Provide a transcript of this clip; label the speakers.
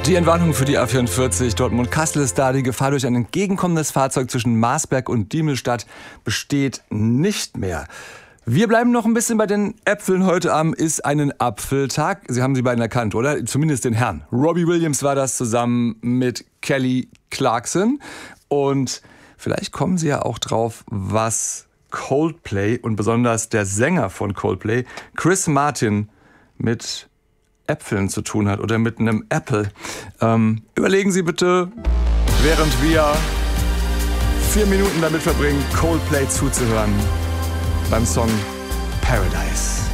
Speaker 1: Die Entwarnung für die A44 Dortmund-Kassel ist da. Die Gefahr durch ein entgegenkommendes Fahrzeug zwischen Marsberg und Diemelstadt besteht nicht mehr. Wir bleiben noch ein bisschen bei den Äpfeln. Heute Abend ist einen Apfeltag. Sie haben sie beiden erkannt, oder? Zumindest den Herrn. Robbie Williams war das zusammen mit Kelly Clarkson. Und vielleicht kommen Sie ja auch drauf, was Coldplay und besonders der Sänger von Coldplay, Chris Martin, mit Äpfeln zu tun hat oder mit einem Apple. Überlegen Sie bitte, während wir 4 Minuten damit verbringen, Coldplay zuzuhören beim Song Paradise.